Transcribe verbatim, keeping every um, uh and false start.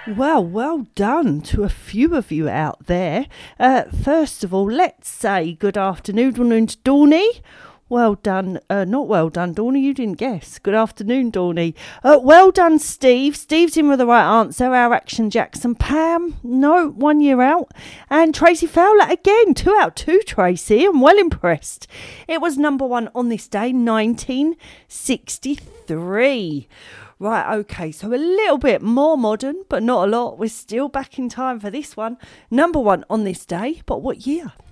Well, well done to a few of you out there. Uh, first of all, let's say good afternoon to Dawny. Well done. Uh, not well done, Dawny. You didn't guess. Good afternoon, Dawny. Uh, well done, Steve. Steve's in with the right answer. Our Action Jackson. Pam, no, one year out. And Tracy Fowler again. Two out, two, Tracy. I'm well impressed. It was number one on this day, nineteen sixty-three. Right, okay, so a little bit more modern, but not a lot. We're still back in time for this one. Number one on this day, but what year?